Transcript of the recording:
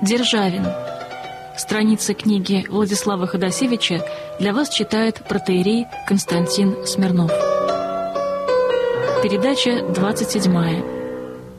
Державин. Страница книги Владислава Ходосевича для вас читает протоиерей Константин Смирнов. Передача 27.